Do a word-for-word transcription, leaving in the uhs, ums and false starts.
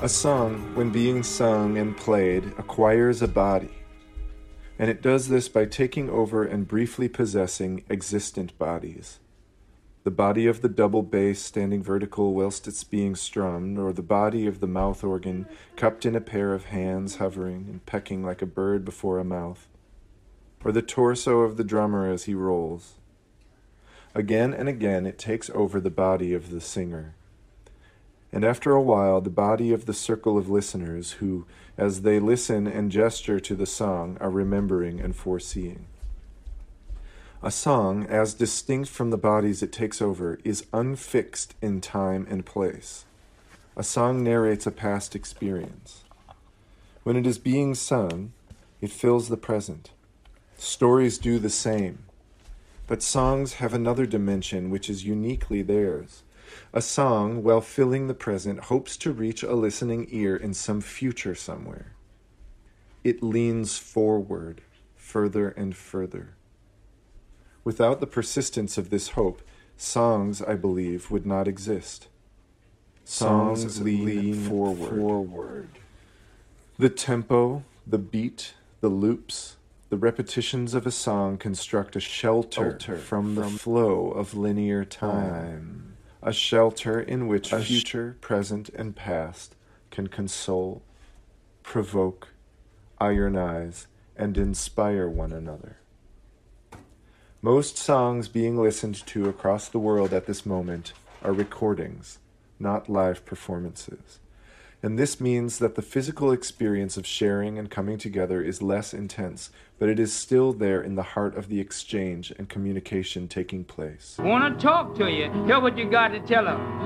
A song, when being sung and played, acquires a body, and it does this by taking over and briefly possessing existent bodies. The body of the double bass standing vertical whilst it's being strummed, or the body of the mouth organ cupped in a pair of hands hovering and pecking like a bird before a mouth, or the torso of the drummer as he rolls. Again and again it takes over the body of the singer. And after a while, the body of the circle of listeners who, as they listen and gesture to the song, are remembering and foreseeing. A song, as distinct from the bodies it takes over, is unfixed in time and place. A song narrates a past experience. When it is being sung, it fills the present. Stories do the same. But songs have another dimension which is uniquely theirs. A song, while filling the present, hopes to reach a listening ear in some future somewhere. It leans forward, further and further. Without the persistence of this hope, songs, I believe, would not exist. Songs, songs lean, lean forward. forward. The tempo, the beat, the loops, the repetitions of a song construct a shelter, shelter from the from flow of linear time. A shelter in which a future, present, and past can console, provoke, ironize, and inspire one another. Most songs being listened to across the world at this moment are recordings, not live performances. And this means that the physical experience of sharing and coming together is less intense, but it is still there in the heart of the exchange and communication taking place. Want to talk to you. Hear what you got to tell them.